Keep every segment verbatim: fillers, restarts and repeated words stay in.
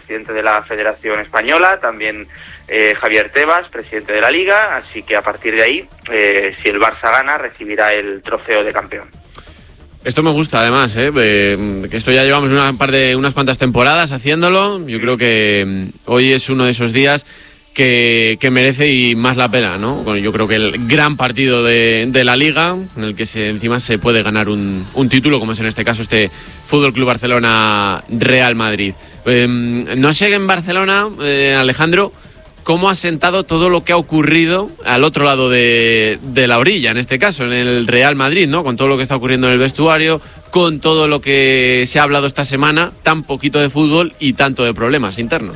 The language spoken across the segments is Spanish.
presidente de la Federación Española, también eh, Javier Tebas, presidente de la Liga, así que a partir de ahí, eh, si el Barça gana, recibirá el trofeo de campeón. Esto me gusta además, ¿eh? Eh, que esto ya llevamos una par de, unas cuantas temporadas haciéndolo. Yo creo que eh, hoy es uno de esos días que, que merece y más la pena, ¿no? Bueno, yo creo que el gran partido de, de la Liga, en el que se, encima se puede ganar un, un título, como es en este caso este Fútbol Club Barcelona Real Madrid. Eh, no sé en Barcelona, eh, Alejandro, cómo ha sentado todo lo que ha ocurrido al otro lado de, de la orilla, en este caso, en el Real Madrid, ¿no? Con todo lo que está ocurriendo en el vestuario, con todo lo que se ha hablado esta semana, tan poquito de fútbol y tanto de problemas internos.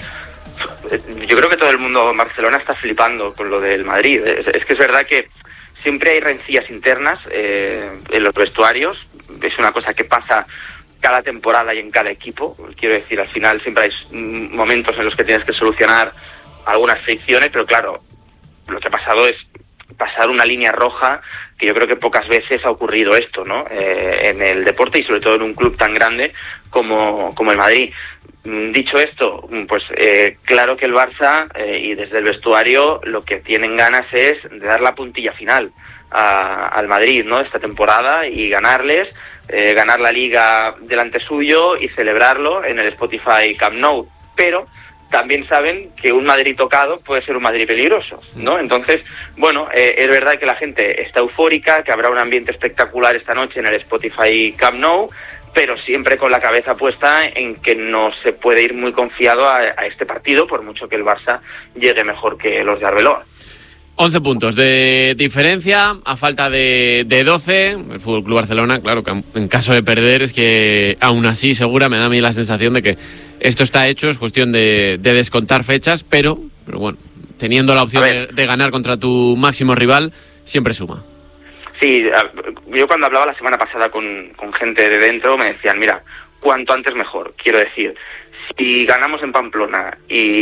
Yo creo que todo el mundo en Barcelona está flipando con lo del Madrid. Es, es que es verdad que siempre hay rencillas internas eh, en los vestuarios. Es una cosa que pasa cada temporada y en cada equipo. Quiero decir, al final siempre hay momentos en los que tienes que solucionar algunas fricciones, pero claro, lo que ha pasado es pasar una línea roja que yo creo que pocas veces ha ocurrido esto, ¿no? Eh, en el deporte y sobre todo en un club tan grande como, como el Madrid. Dicho esto, pues eh, claro que el Barça eh, y desde el vestuario lo que tienen ganas es de dar la puntilla final a, al Madrid, ¿no? Esta temporada y ganarles, eh, ganar la Liga delante suyo y celebrarlo en el Spotify Camp Nou, pero también saben que un Madrid tocado puede ser un Madrid peligroso, ¿no? Entonces, bueno, eh, es verdad que la gente está eufórica, que habrá un ambiente espectacular esta noche en el Spotify Camp Nou, pero siempre con la cabeza puesta en que no se puede ir muy confiado a, a este partido, por mucho que el Barça llegue mejor que los de Arbeloa. once puntos de diferencia, a falta de, de doce. El F C Barcelona, claro, que en caso de perder es que aún así segura me da a mí la sensación de que esto está hecho, es cuestión de, de descontar fechas, pero, pero bueno, teniendo la opción de, de ganar contra tu máximo rival, siempre suma. Sí, yo cuando hablaba la semana pasada con, con gente de dentro me decían, mira, cuanto antes mejor. Quiero decir, si ganamos en Pamplona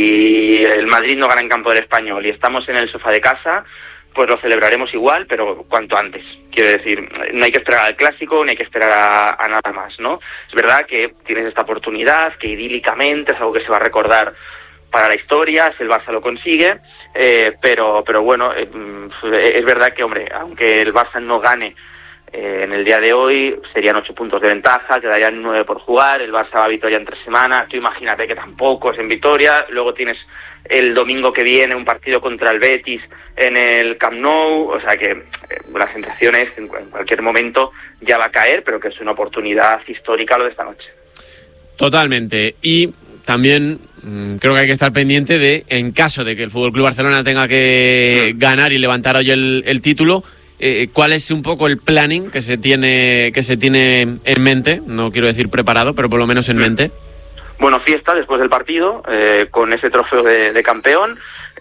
y el Madrid no gana en campo del Español y estamos en el sofá de casa, pues lo celebraremos igual, pero cuanto antes. Quiero decir, no hay que esperar al clásico, ni hay que esperar a, a nada más, ¿no? Es verdad que tienes esta oportunidad, que idílicamente es algo que se va a recordar para la historia, si el Barça lo consigue, eh, pero pero bueno, eh, es verdad que, hombre, aunque el Barça no gane eh, en el día de hoy, serían ocho puntos de ventaja, quedarían nueve por jugar, el Barça va a Vitoria en tres semanas, tú imagínate que tampoco es en Vitoria, luego tienes el domingo que viene un partido contra el Betis en el Camp Nou, o sea que eh, la sensación es que en cualquier momento ya va a caer, pero que es una oportunidad histórica lo de esta noche. Totalmente, y también mmm, creo que hay que estar pendiente de, en caso de que el F C Barcelona tenga que ganar y levantar hoy el, el título, eh, cuál es un poco el planning que se tiene que se tiene en mente, no quiero decir preparado, pero por lo menos en mente. Bueno, fiesta después del partido, eh, con ese trofeo de, de campeón,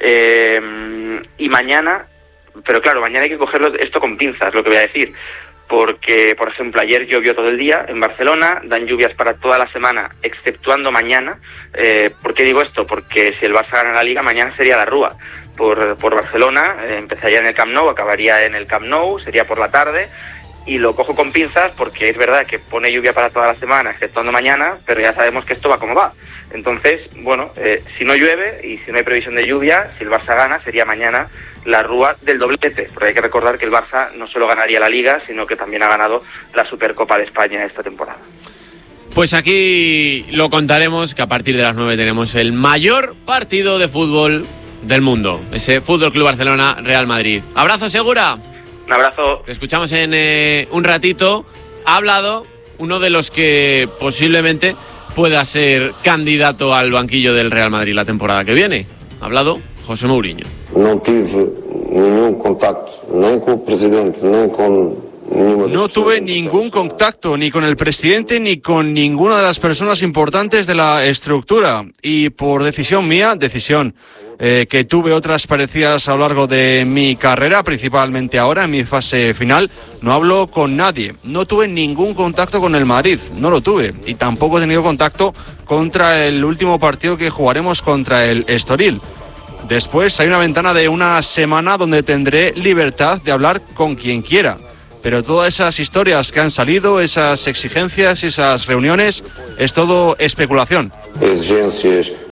eh, y mañana, pero claro, mañana hay que cogerlo esto con pinzas, lo que voy a decir, porque, por ejemplo, ayer llovió todo el día en Barcelona, dan lluvias para toda la semana, exceptuando mañana. Eh, ¿Por qué digo esto? Porque si el Barça gana la Liga, mañana sería la Rúa por, por Barcelona, eh, empezaría en el Camp Nou, acabaría en el Camp Nou, sería por la tarde, y lo cojo con pinzas porque es verdad que pone lluvia para toda la semana, exceptuando mañana, pero ya sabemos que esto va como va. Entonces, bueno, eh, si no llueve y si no hay previsión de lluvia, si el Barça gana, sería mañana la Rúa del doblete, porque hay que recordar que el Barça no solo ganaría la Liga, sino que también ha ganado la Supercopa de España esta temporada. Pues aquí lo contaremos, que a partir de las nueve tenemos el mayor partido de fútbol del mundo, ese F C Barcelona Real Madrid. ¡Abrazo, Segura! Un abrazo. Te escuchamos en eh, un ratito. Ha hablado uno de los que posiblemente pueda ser candidato al banquillo del Real Madrid la temporada que viene. Ha hablado José Mourinho. No tive ningún contacto, ni con el presidente, ni con... No tuve ningún contacto ni con el presidente ni con ninguna de las personas importantes de la estructura, y por decisión mía, decisión eh, que tuve otras parecidas a lo largo de mi carrera, principalmente ahora en mi fase final, no hablo con nadie. No tuve ningún contacto con el Madrid, no lo tuve, y tampoco he tenido contacto contra el último partido que jugaremos contra el Estoril. Después hay una ventana de una semana donde tendré libertad de hablar con quien quiera. Pero todas esas historias que han salido, esas exigencias, esas reuniones, es todo especulación. Exigências,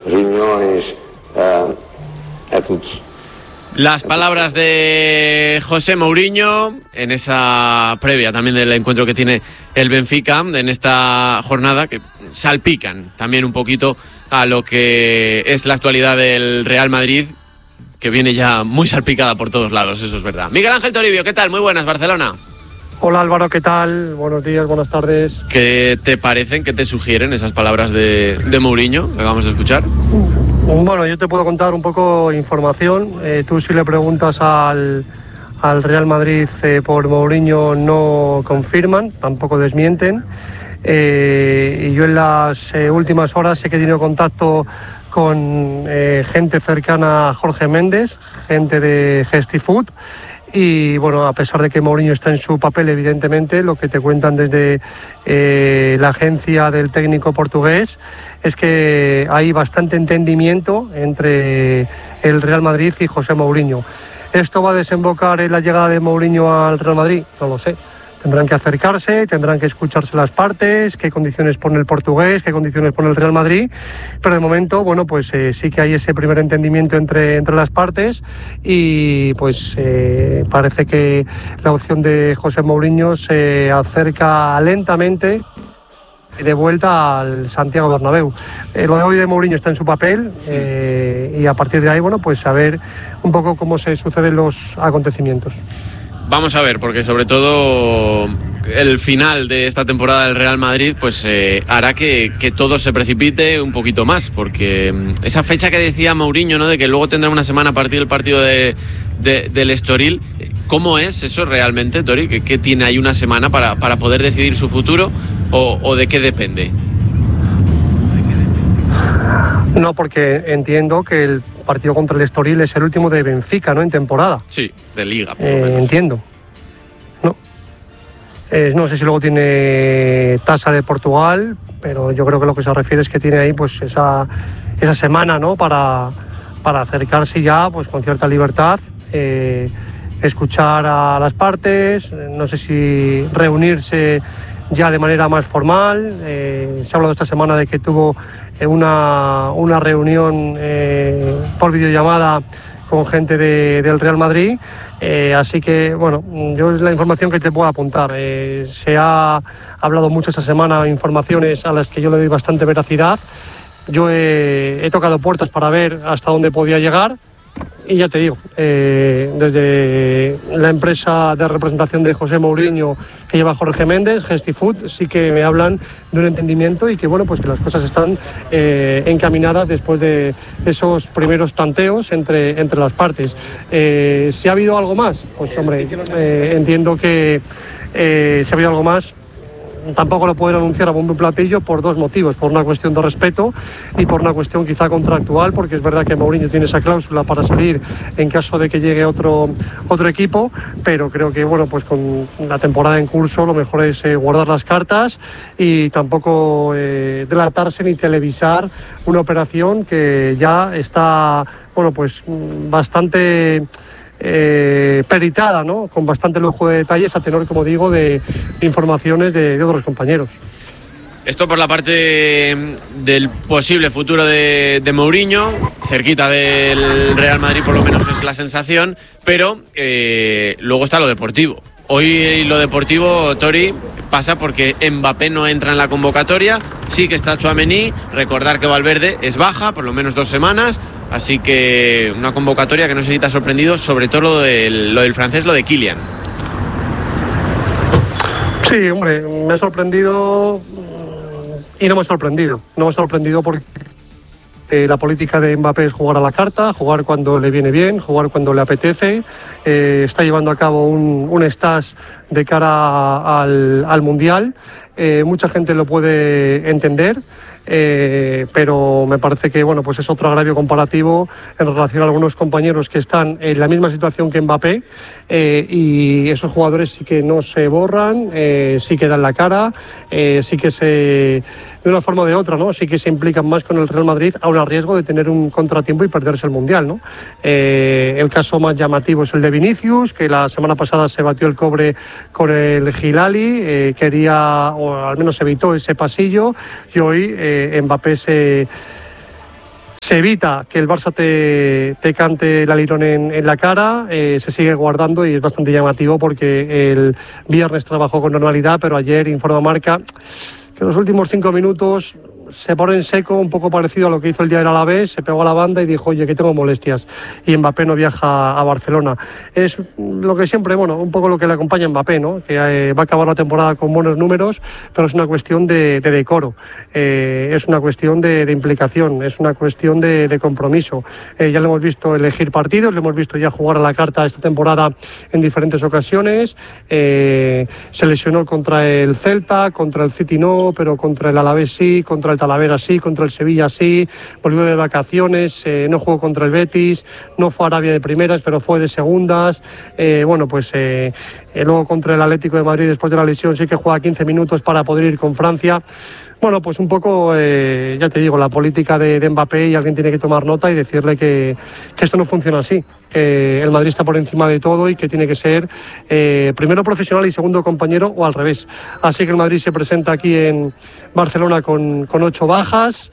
reuniões, uh, é tudo. Las palabras de José Mourinho en esa previa también del encuentro que tiene el Benfica en esta jornada, que salpican también un poquito a lo que es la actualidad del Real Madrid, que viene ya muy salpicada por todos lados, eso es verdad. Miguel Ángel Toribio, ¿qué tal? Muy buenas, Barcelona. Hola Álvaro, ¿qué tal? Buenos días, buenas tardes. ¿Qué te parecen, qué te sugieren esas palabras de, de Mourinho que acabamos de escuchar? Bueno, yo te puedo contar un poco información. Eh, tú si le preguntas al, al Real Madrid eh, por Mourinho no confirman, tampoco desmienten. Eh, y yo en las eh, últimas horas sé que he tenido contacto con eh, gente cercana a Jorge Méndez, gente de Gestifood. Y bueno, a pesar de que Mourinho está en su papel, evidentemente, lo que te cuentan desde eh, la agencia del técnico portugués es que hay bastante entendimiento entre el Real Madrid y José Mourinho. ¿Esto va a desembocar en la llegada de Mourinho al Real Madrid? No lo sé. Tendrán que acercarse, tendrán que escucharse las partes, qué condiciones pone el portugués, qué condiciones pone el Real Madrid, pero de momento, bueno, pues eh, sí que hay ese primer entendimiento entre, entre las partes y pues eh, parece que la opción de José Mourinho se acerca lentamente de vuelta al Santiago Bernabéu. Eh, lo de hoy de Mourinho está en su papel eh, y a partir de ahí, bueno, pues a ver un poco cómo se suceden los acontecimientos. Vamos a ver, porque sobre todo el final de esta temporada del Real Madrid pues eh, hará que, que todo se precipite un poquito más, porque esa fecha que decía Mourinho, ¿no?, de que luego tendrá una semana a partir del partido de, de, del Estoril, ¿cómo es eso realmente, Tori? ¿Que, que tiene ahí una semana para, para poder decidir su futuro o, o de qué depende? No, porque entiendo que el partido contra el Estoril es el último de Benfica, ¿no?, en temporada. Sí, de Liga, por lo eh, menos. Entiendo. No. Eh, no sé si luego tiene tasa de Portugal, pero yo creo que lo que se refiere es que tiene ahí pues esa, esa semana, ¿no?, para, para acercarse ya pues con cierta libertad, eh, escuchar a las partes, no sé si reunirse ya de manera más formal. Eh, se ha hablado esta semana de que tuvo una, una reunión eh, por videollamada con gente de, del Real Madrid, eh, así que bueno, yo es la información que te puedo apuntar. Eh, se ha hablado mucho esta semana, informaciones a las que yo le doy bastante veracidad. Yo he, he tocado puertas para ver hasta dónde podía llegar. Y ya te digo, eh, desde la empresa de representación de José Mourinho que lleva Jorge Méndez, Gestifood, sí que me hablan de un entendimiento y que bueno, pues que las cosas están eh, encaminadas después de esos primeros tanteos entre, entre las partes. Eh, si ha habido algo más, pues hombre, eh, entiendo que eh, si ha habido algo más, tampoco lo pueden anunciar a bombo y platillo por dos motivos: por una cuestión de respeto y por una cuestión quizá contractual, porque es verdad que Mourinho tiene esa cláusula para salir en caso de que llegue otro, otro equipo, pero creo que bueno, pues con la temporada en curso lo mejor es eh, guardar las cartas y tampoco eh, delatarse ni televisar una operación que ya está bueno, pues bastante Eh, peritada, ¿no?, con bastante lujo de detalles a tenor, como digo, de, de informaciones de, de otros compañeros. Esto por la parte del posible futuro de, de Mourinho, cerquita del Real Madrid por lo menos es la sensación, pero eh, luego está lo deportivo. Hoy lo deportivo, Tori, pasa porque Mbappé no entra en la convocatoria, sí que está Tchouaméni, recordar que Valverde es baja, por lo menos dos semanas, así que una convocatoria que no sé si te ha sorprendido, sobre todo lo del, lo del francés, lo de Kylian. Sí, hombre, me ha sorprendido y no me ha sorprendido. No me ha sorprendido porque eh, la política de Mbappé es jugar a la carta, jugar cuando le viene bien, jugar cuando le apetece. Eh, está llevando a cabo un, un stage de cara al, al Mundial. Eh, mucha gente lo puede entender. Eh, pero me parece que bueno, pues es otro agravio comparativo en relación a algunos compañeros que están en la misma situación que Mbappé, eh, y esos jugadores sí que no se borran, eh, sí que dan la cara, eh, sí que se, de una forma o de otra, ¿no?, sí que se implican más con el Real Madrid, aun a riesgo de tener un contratiempo y perderse el Mundial, ¿no? Eh, el caso más llamativo es el de Vinicius, que la semana pasada se batió el cobre con el Hilali, eh, quería, o al menos evitó ese pasillo, y hoy eh, Mbappé se, se evita que el Barça te, te cante el alirón en, en la cara, eh, se sigue guardando y es bastante llamativo porque el viernes trabajó con normalidad, pero ayer informa Marca que los últimos cinco minutos se pone en seco, un poco parecido a lo que hizo el día del Alavés, se pegó a la banda y dijo, oye, que tengo molestias, y Mbappé no viaja a Barcelona. Es lo que siempre, bueno, un poco lo que le acompaña a Mbappé, ¿no? Que eh, va a acabar la temporada con buenos números, pero es una cuestión de, de decoro, eh, es una cuestión de, de implicación, es una cuestión de, de compromiso. Eh, ya le hemos visto elegir partidos, le hemos visto ya jugar a la carta esta temporada en diferentes ocasiones, eh, se lesionó contra el Celta, contra el City no, pero contra el Alavés sí, contra el Talavera sí, contra el Sevilla sí, volvió de vacaciones, eh, no jugó contra el Betis, no fue a Arabia de primeras, pero fue de segundas, eh, bueno, pues eh, eh, luego contra el Atlético de Madrid después de la lesión sí que juega quince minutos para poder ir con Francia. Bueno, pues un poco, eh, ya te digo, la política de, de Mbappé, y alguien tiene que tomar nota y decirle que, que esto no funciona así, que el Madrid está por encima de todo y que tiene que ser eh, primero profesional y segundo compañero, o al revés. Así que el Madrid se presenta aquí en Barcelona con, con ocho bajas,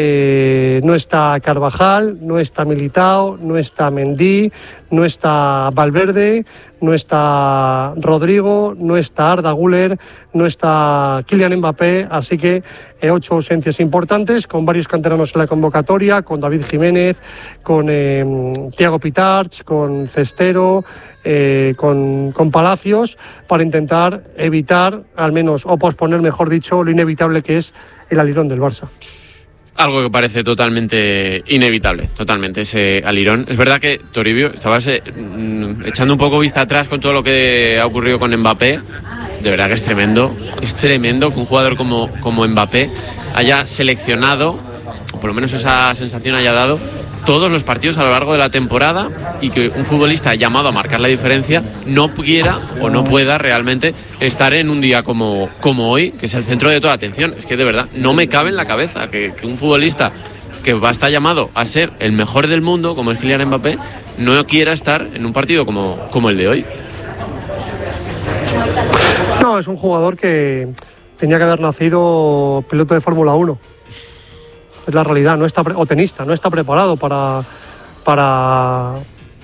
eh, no está Carvajal, no está Militao, no está Mendy, no está Valverde, no está Rodrigo, no está Arda Güler, no está Kylian Mbappé, así que eh, ocho ausencias importantes, con varios canteranos en la convocatoria, con David Jiménez, con eh, Thiago Pitarch, con Cestero, eh, con, con Palacios, para intentar evitar, al menos, o posponer, mejor dicho, lo inevitable que es el alirón del Barça. Algo que parece totalmente inevitable, totalmente, ese alirón. Es verdad que, Toribio, estabas eh, echando un poco vista atrás con todo lo que ha ocurrido con Mbappé. De verdad que es tremendo, es tremendo que un jugador como, como Mbappé haya seleccionado, o por lo menos esa sensación haya dado, todos los partidos a lo largo de la temporada, y que un futbolista llamado a marcar la diferencia no quiera o no pueda realmente estar en un día como, como hoy, que es el centro de toda atención. Es que de verdad no me cabe en la cabeza que, que un futbolista que va a estar llamado a ser el mejor del mundo, como es Kylian Mbappé, no quiera estar en un partido como, como el de hoy. No, es un jugador que tenía que haber nacido piloto de Fórmula uno. Es la realidad, no está pre- o tenista, no está preparado para, para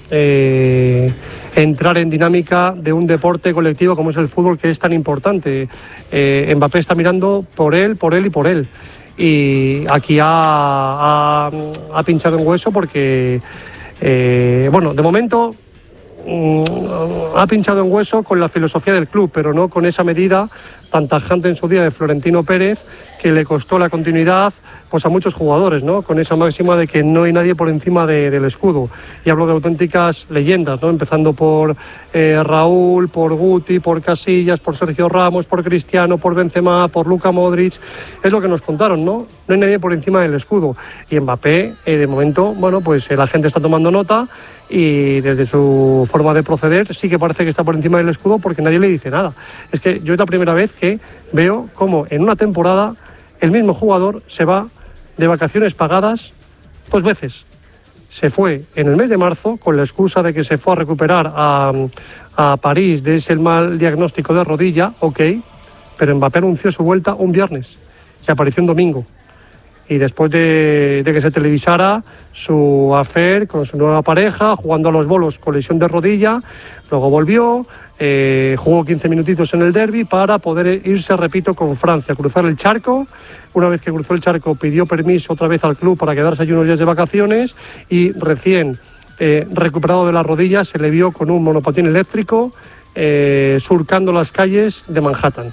eh, entrar en dinámica de un deporte colectivo como es el fútbol, que es tan importante. Eh, Mbappé está mirando por él, por él y por él. Y aquí ha, ha, ha pinchado en hueso porque, eh, bueno, de momento mm, ha pinchado en hueso con la filosofía del club, pero no con esa medida tan tajante en su día de Florentino Pérez, que le costó la continuidad pues a muchos jugadores, ¿no? Con esa máxima de que no hay nadie por encima de, del escudo. Y hablo de auténticas leyendas, ¿no? Empezando por eh, Raúl, por Guti, por Casillas, por Sergio Ramos, por Cristiano, por Benzema, por Luka Modric. Es lo que nos contaron, ¿no? No hay nadie por encima del escudo. Y Mbappé, eh, de momento, bueno, pues eh, la gente está tomando nota, y desde su forma de proceder sí que parece que está por encima del escudo, porque nadie le dice nada. Es que yo es la primera vez que veo cómo en una temporada el mismo jugador se va de vacaciones pagadas dos veces. Se fue en el mes de marzo con la excusa de que se fue a recuperar a, a París de ese mal diagnóstico de rodilla, ok, pero Mbappé anunció su vuelta un viernes y apareció un domingo. Y después de, de que se televisara su affair con su nueva pareja, jugando a los bolos con lesión de rodilla, luego volvió, eh, jugó quince minutitos en el derbi para poder irse, repito, con Francia, cruzar el charco. Una vez que cruzó el charco, pidió permiso otra vez al club para quedarse allí unos días de vacaciones, y recién eh, recuperado de la rodilla se le vio con un monopatín eléctrico eh, surcando las calles de Manhattan.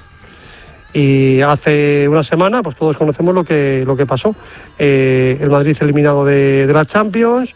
Y hace una semana, pues todos conocemos lo que, lo que pasó. Eh, el Madrid eliminado de, de la Champions,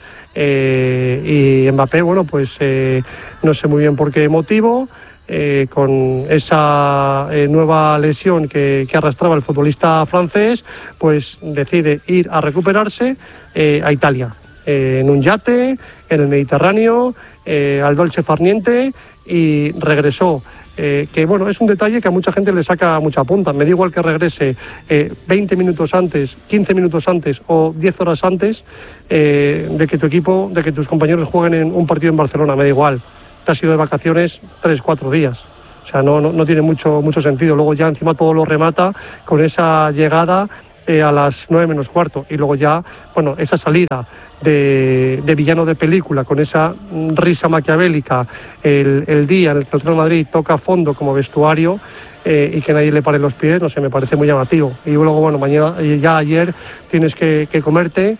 eh, y Mbappé, bueno, pues eh, no sé muy bien por qué motivo, eh, con esa eh, nueva lesión que, que arrastraba el futbolista francés, pues decide ir a recuperarse eh, a Italia, eh, en un yate, en el Mediterráneo, eh, al Dolce Far Niente, y regresó. Eh, que bueno, es un detalle que a mucha gente le saca mucha punta. Me da igual que regrese eh, veinte minutos antes, quince minutos antes o diez horas antes eh, de que tu equipo, de que tus compañeros jueguen en un partido en Barcelona. Me da igual. Te has ido de vacaciones tres, cuatro días. O sea, no, no, no tiene mucho, mucho sentido. Luego ya encima todo lo remata con esa llegada eh, a las nueve menos cuarto. Y luego ya, bueno, esa salida de, de villano de película, con esa risa maquiavélica, el, el día en el que el Real Madrid toca a fondo como vestuario, Eh, y que nadie le pare los pies, no sé, me parece muy llamativo. Y luego, bueno, mañana, ya ayer tienes que, que comerte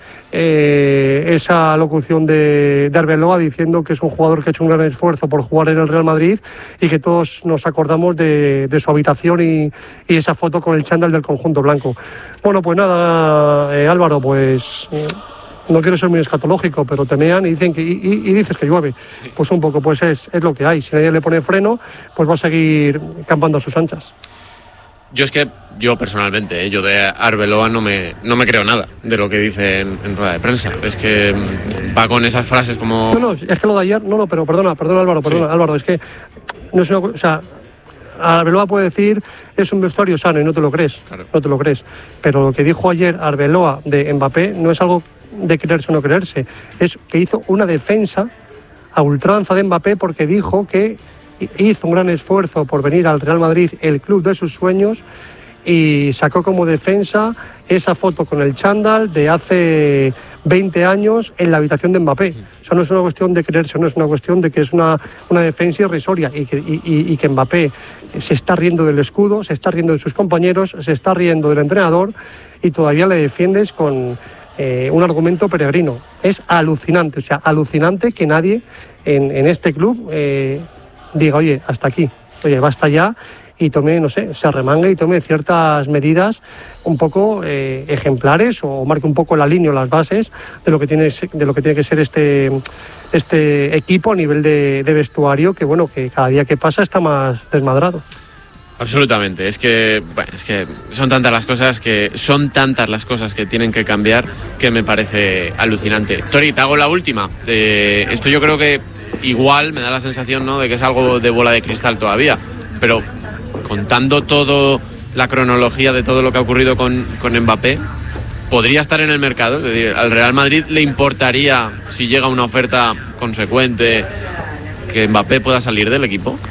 eh, esa locución de, de Arbeloa diciendo que es un jugador que ha hecho un gran esfuerzo por jugar en el Real Madrid y que todos nos acordamos de, de su habitación y, y esa foto con el chándal del conjunto blanco. Bueno, pues nada, eh, Álvaro, pues... Eh, no quiero ser muy escatológico, pero temean y dicen que y, y dices que llueve. Sí. Pues un poco, pues es, es lo que hay. Si nadie le pone freno, pues va a seguir campando a sus anchas. Yo es que, yo personalmente, ¿eh? yo de Arbeloa no me, no me creo nada de lo que dice en, en rueda de prensa. Es que va con esas frases como... No, no, es que lo de ayer, no, no, pero perdona, perdona Álvaro, perdona, sí. Álvaro, es que no es una cosa, o sea, Arbeloa puede decir es un vestuario sano y no te lo crees, claro. no te lo crees. Pero lo que dijo ayer Arbeloa de Mbappé no es algo de creerse o no creerse, es que hizo una defensa a ultranza de Mbappé porque dijo que hizo un gran esfuerzo por venir al Real Madrid, el club de sus sueños, y sacó como defensa esa foto con el chándal de hace veinte años en la habitación de Mbappé. O sea, no es una cuestión de creerse, no es una cuestión de que es una, una defensa irrisoria y que, y, y que Mbappé se está riendo del escudo, se está riendo de sus compañeros, se está riendo del entrenador y todavía le defiendes con... Eh, un argumento peregrino. Es alucinante, o sea, alucinante que nadie en, en este club eh, diga, oye, hasta aquí, oye, basta ya, y tome, no sé, se arremangue y tome ciertas medidas un poco eh, ejemplares o marque un poco la línea o las bases de lo que tiene, de lo que tiene que ser este, este equipo a nivel de, de vestuario, que bueno, que cada día que pasa está más desmadrado. Absolutamente, es que, bueno, es que son tantas las cosas que son tantas las cosas que tienen que cambiar que me parece alucinante. Tori, te hago la última. Eh, esto yo creo que igual me da la sensación, ¿no?, de que es algo de bola de cristal todavía, pero contando todo la cronología de todo lo que ha ocurrido con, con Mbappé, podría estar en el mercado. Es decir, al Real Madrid le importaría, si llega una oferta consecuente, que Mbappé pueda salir del equipo.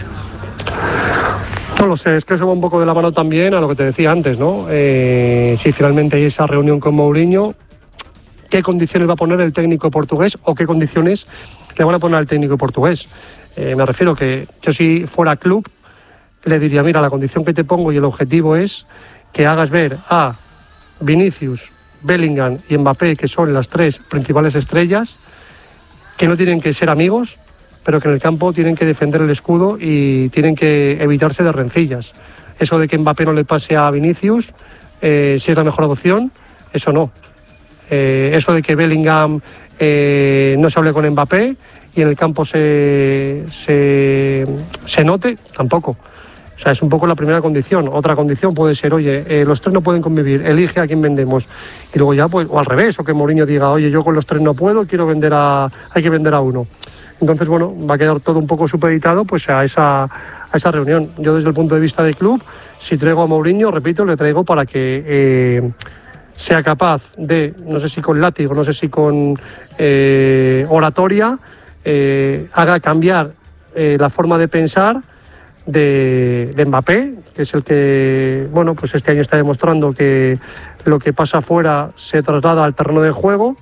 No lo sé, es que eso va un poco de la mano también a lo que te decía antes, ¿no? Eh, si finalmente hay esa reunión con Mourinho, ¿qué condiciones va a poner el técnico portugués o qué condiciones le van a poner al técnico portugués? Eh, me refiero que yo, si fuera club, le diría, mira, la condición que te pongo y el objetivo es que hagas ver a Vinicius, Bellingham y Mbappé, que son las tres principales estrellas, que no tienen que ser amigos, pero que en el campo tienen que defender el escudo y tienen que evitarse de rencillas. Eso de que Mbappé no le pase a Vinicius, eh, si es la mejor opción, eso no. Eh, eso de que Bellingham eh, no se hable con Mbappé y en el campo se, se, se note, tampoco. O sea, es un poco la primera condición. Otra condición puede ser, oye, eh, los tres no pueden convivir, elige a quién vendemos. Y luego ya, pues, o al revés, o que Mourinho diga, oye, yo con los tres no puedo, quiero vender a, hay que vender a uno. Entonces, bueno, va a quedar todo un poco supeditado pues a esa, a esa reunión. Yo, desde el punto de vista del club, si traigo a Mourinho, repito, le traigo para que eh, sea capaz de, no sé si con látigo, no sé si con eh, oratoria, eh, haga cambiar eh, la forma de pensar de, de Mbappé, que es el que, bueno, pues este año está demostrando que lo que pasa afuera se traslada al terreno de juego.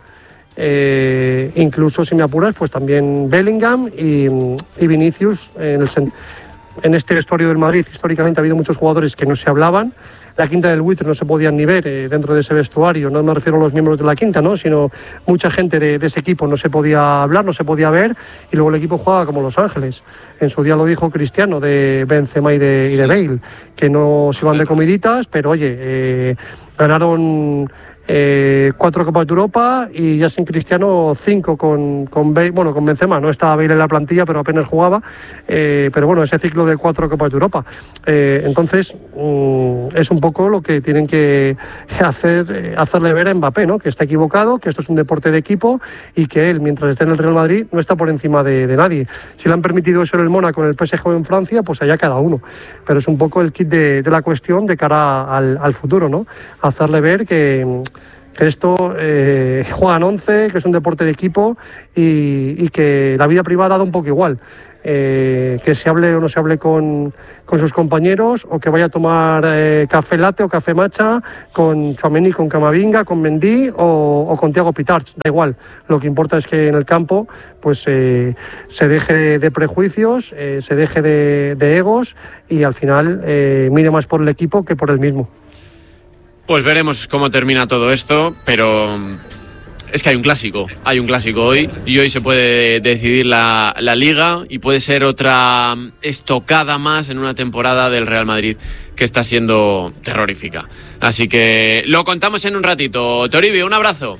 Eh, incluso, si me apuras, pues también Bellingham y, y Vinicius. En, el, en este vestuario del Madrid históricamente ha habido muchos jugadores que no se hablaban. La quinta del buitre no se podían ni ver eh, dentro de ese vestuario. No me refiero a los miembros de la quinta, ¿no?, sino mucha gente de, de ese equipo no se podía hablar, no se podía ver, y luego el equipo jugaba como Los Ángeles. En su día lo dijo Cristiano, de Benzema y de, y de Bale, que no se iban de comiditas, pero oye, eh, ganaron Eh, cuatro Copas de Europa y ya sin Cristiano cinco con, con Bale, bueno, con Benzema, no estaba Bale en la plantilla, pero apenas jugaba, eh, pero bueno, ese ciclo de cuatro Copas de Europa. Eh, entonces, um, es un poco lo que tienen que hacer, eh, hacerle ver a Mbappé, ¿no?, que está equivocado, que esto es un deporte de equipo y que él, mientras esté en el Real Madrid, no está por encima de, de nadie. Si le han permitido eso en el Mónaco, en el P S G o en Francia, pues allá cada uno. Pero es un poco el kit de, de la cuestión de cara al, al futuro, ¿no? Hacerle ver que que esto eh, juegan once, que es un deporte de equipo y, y que la vida privada da un poco igual. Eh, que se hable o no se hable con, con sus compañeros, o que vaya a tomar eh, café latte o café matcha con Tchouaméni, con Camavinga, con Mendy o, o con Thiago Pitarch, da igual. Lo que importa es que en el campo pues eh, se deje de, de prejuicios, eh, se deje de, de egos y al final eh, mire más por el equipo que por el mismo. Pues veremos cómo termina todo esto, pero es que hay un clásico, hay un clásico hoy y hoy se puede decidir la, la Liga y puede ser otra estocada más en una temporada del Real Madrid que está siendo terrorífica. Así que lo contamos en un ratito. Toribio, un abrazo.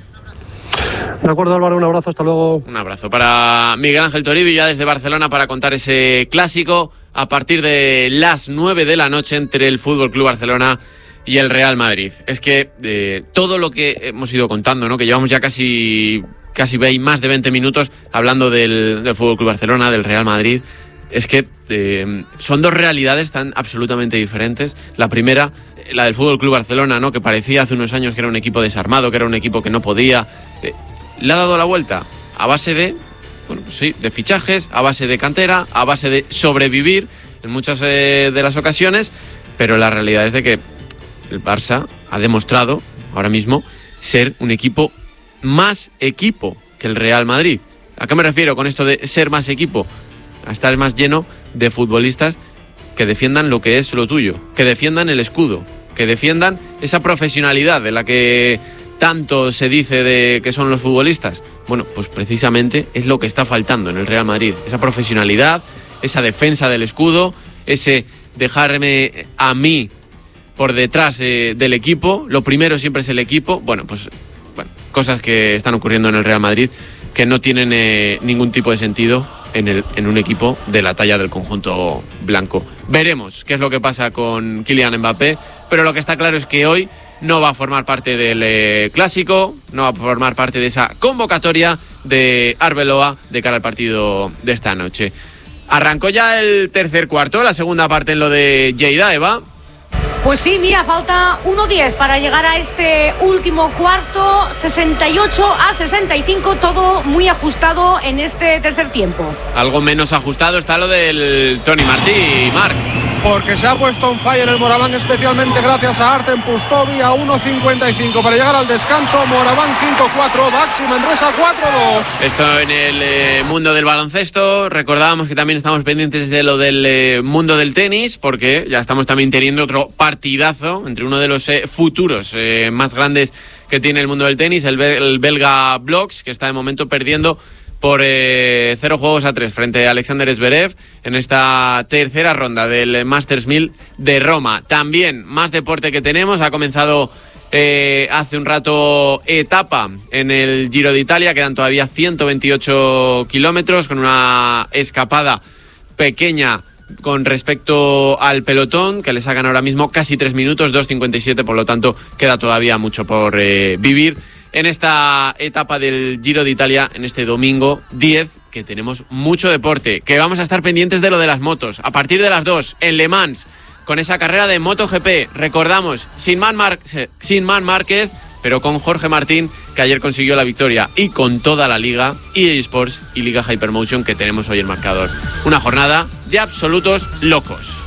De acuerdo, Álvaro, un abrazo, hasta luego. Un abrazo para Miguel Ángel Toribio, ya desde Barcelona, para contar ese clásico a partir de las nueve de la noche entre el F C Barcelona y el Real Madrid. Es que eh, todo lo que hemos ido contando, ¿no? Que llevamos ya casi casi más de veinte minutos hablando del, del F C Barcelona, del Real Madrid, es que eh, son dos realidades tan absolutamente diferentes. La primera, la del F C Barcelona, ¿no? Que parecía hace unos años que era un equipo desarmado, que era un equipo que no podía. Eh, le ha dado la vuelta a base de, bueno, pues sí, de fichajes, a base de cantera, a base de sobrevivir en muchas eh, de las ocasiones, pero la realidad es de que el Barça ha demostrado ahora mismo ser un equipo más equipo que el Real Madrid. ¿A qué me refiero con esto de ser más equipo? A estar más lleno de futbolistas que defiendan lo que es lo tuyo, que defiendan el escudo, que defiendan esa profesionalidad de la que tanto se dice de que son los futbolistas. Bueno, pues precisamente es lo que está faltando en el Real Madrid. Esa profesionalidad, esa defensa del escudo, ese dejarme a mí por detrás eh, del equipo. Lo primero siempre es el equipo. Bueno, pues bueno, cosas que están ocurriendo en el Real Madrid que no tienen eh, ningún tipo de sentido en, el, en un equipo de la talla del conjunto blanco. Veremos qué es lo que pasa con Kylian Mbappé, pero lo que está claro es que hoy no va a formar parte del eh, clásico, no va a formar parte de esa convocatoria de Arbeloa de cara al partido de esta noche. Arrancó ya el tercer cuarto, la segunda parte en lo de Lleida, Eva. Pues sí, mira, falta uno diez para llegar a este último cuarto, sesenta y ocho a sesenta y cinco, todo muy ajustado en este tercer tiempo. Algo menos ajustado está lo del Toni Martí, Marc. Porque se ha puesto on fire el Moraván, especialmente gracias a Artem Pustovi a uno cincuenta y cinco para llegar al descanso. Moraván cinco cuatro, Baxi Manresa cuatro dos. Esto en el eh, mundo del baloncesto. Recordábamos que también estamos pendientes de lo del eh, mundo del tenis, porque ya estamos también teniendo otro partidazo entre uno de los eh, futuros eh, más grandes que tiene el mundo del tenis, el, be- el belga Bloks, que está de momento perdiendo por eh, cero juegos a tres frente a Alexander Zverev en esta tercera ronda del Masters mil de Roma. También más deporte que tenemos. Ha comenzado eh, hace un rato etapa en el Giro de Italia. Quedan todavía ciento veintiocho kilómetros con una escapada pequeña con respecto al pelotón, que le sacan ahora mismo casi tres minutos, dos cincuenta y siete, por lo tanto queda todavía mucho por eh, vivir en esta etapa del Giro de Italia, en este domingo diez, que tenemos mucho deporte, que vamos a estar pendientes de lo de las motos, a partir de las dos, en Le Mans, con esa carrera de MotoGP, recordamos, sin Man, Mar- sin Man Márquez, pero con Jorge Martín, que ayer consiguió la victoria, y con toda la liga, E A Sports y Liga Hypermotion que tenemos hoy en marcador. Una jornada de absolutos locos.